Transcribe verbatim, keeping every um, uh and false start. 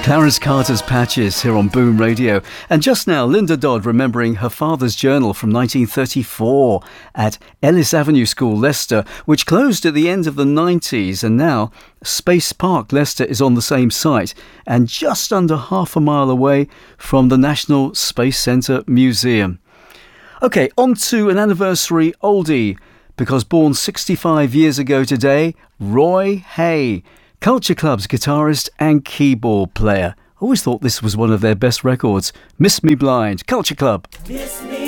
Clarence Carter's Patches here on Boom Radio. And just now, Linda Dodd remembering her father's journal from nineteen thirty-four at Ellis Avenue School, Leicester, which closed at the end of the nineties. And now Space Park, Leicester, is on the same site and just under half a mile away from the National Space Centre Museum. OK, on to an anniversary oldie, because born sixty-five years ago today, Roy Hay, Culture Club's guitarist and keyboard player. I always thought this was one of their best records. Miss Me Blind, Culture Club. Miss me